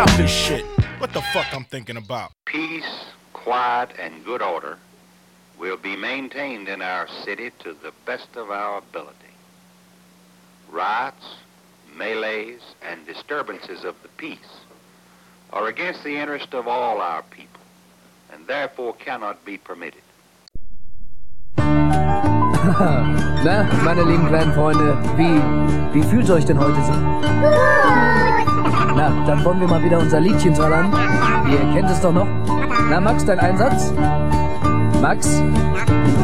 Stop this shit. What the fuck I'm thinking about? Peace, quiet, and good order will be maintained in our city to the best of our ability. Riots, melees, and disturbances of the peace are against the interest of all our people, and therefore cannot be permitted. Na, meine lieben kleinen Freunde, wie fühlt ihr euch denn heute so? Na, dann wollen wir mal wieder unser Liedchen trällern. Ihr kennt es doch noch. Na, Max, dein Einsatz? Max?